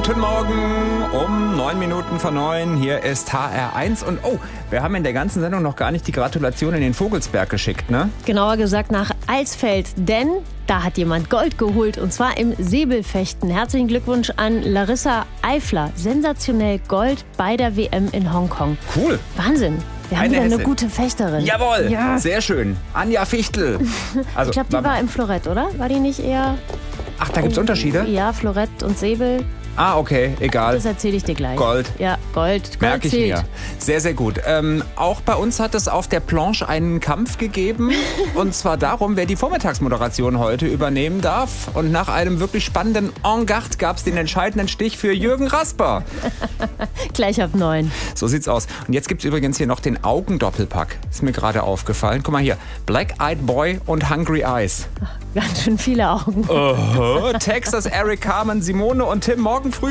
Guten Morgen um 9:09. Hier ist HR1. Und wir haben in der ganzen Sendung noch gar nicht die Gratulation in den Vogelsberg geschickt, ne? Genauer gesagt nach Alsfeld, denn da hat jemand Gold geholt und zwar im Säbelfechten. Herzlichen Glückwunsch an Larissa Eifler. Sensationell Gold bei der WM in Hongkong. Cool. Wahnsinn. Wir haben wieder eine gute Fechterin. Jawohl, ja. Sehr schön. Anja Fichtel. Also, ich glaube, die war im Florett, oder? War die nicht eher... Ach, da gibt's Unterschiede? Ja, Florett und Säbel. Ah, okay, egal. Das erzähle ich dir gleich. Gold. Ja, Gold. Merke ich zählt. mir. Sehr, sehr gut. Auch bei uns hat es auf der Planche einen Kampf gegeben. Und zwar darum, wer die Vormittagsmoderation heute übernehmen darf. Und nach einem wirklich spannenden En garde gab es den entscheidenden Stich für Jürgen Rasper. Gleich ab 9. So sieht's aus. Und jetzt gibt's übrigens hier noch den Augendoppelpack. Ist mir gerade aufgefallen. Guck mal hier. Black Eyed Boy und Hungry Eyes. Ganz schön viele Augen. Texas, Eric Carmen, Simone und Tim morgen früh.